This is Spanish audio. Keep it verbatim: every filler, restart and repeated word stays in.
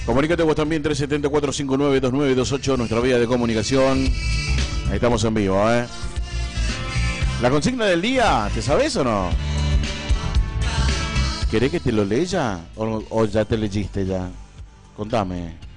Comunícate vos también, tres siete cuatro cinco nueve dos nueve dos ocho, nuestra vía de comunicación. Ahí estamos en vivo, ¿eh? La consigna del día, ¿te sabes o no? ¿Querés que te lo lea o, o ya te leíste ya? Contame.